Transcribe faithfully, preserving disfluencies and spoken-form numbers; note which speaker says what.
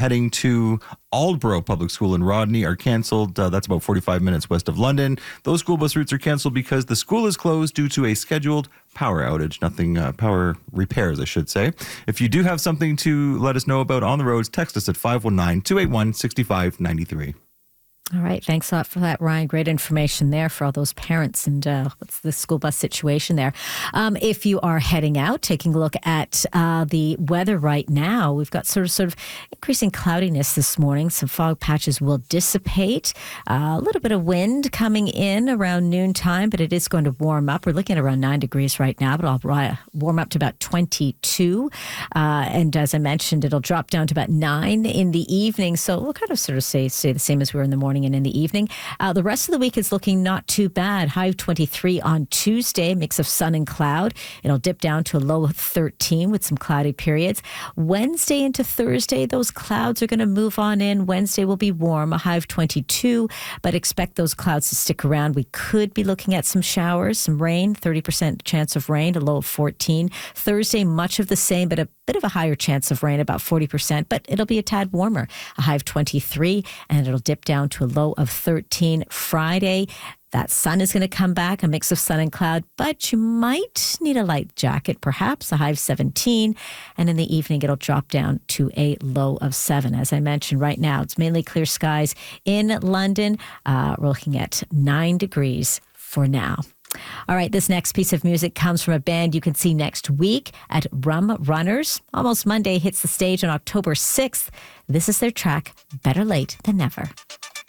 Speaker 1: heading to Aldborough Public School in Rodney are canceled. Uh, that's about forty-five minutes west of London. Those school bus routes are canceled because the school is closed due to a scheduled power outage. Nothing, uh, power repairs, I should say. If you do have something to let us know about on the roads, text us at five one nine, two eight one, six five nine three.
Speaker 2: All right. Thanks a lot for that, Ryan. Great information there for all those parents and uh, what's the school bus situation there. Um, if you are heading out, taking a look at uh, the weather right now, we've got sort of sort of increasing cloudiness this morning. Some fog patches will dissipate. Uh, a little bit of wind coming in around noontime, but it is going to warm up. We're looking at around nine degrees right now, but I'll warm up to about twenty-two. Uh, and as I mentioned, it'll drop down to about nine in the evening. So we'll kind of sort of say, say the same as we were in the morning and in the evening. Uh, the rest of the week is looking not too bad. High of twenty-three on Tuesday, mix of sun and cloud. It'll dip down to a low of thirteen with some cloudy periods. Wednesday into Thursday, those clouds are going to move on in. Wednesday will be warm, a high of twenty-two, but expect those clouds to stick around. We could be looking at some showers, some rain, thirty percent chance of rain, a low of fourteen. Thursday, much of the same, but a bit of a higher chance of rain, about forty percent, but it'll be a tad warmer, a high of twenty-three, and it'll dip down to a low of thirteen. Friday, that sun is going to come back, a mix of sun and cloud, but you might need a light jacket, perhaps, a high of seventeen. And in the evening, it'll drop down to a low of seven. As I mentioned, right now, it's mainly clear skies in London. Uh, we're looking at nine degrees for now. All right, this next piece of music comes from a band you can see next week at Rum Runners. Almost Monday hits the stage on October sixth. This is their track, Better Late Than Never.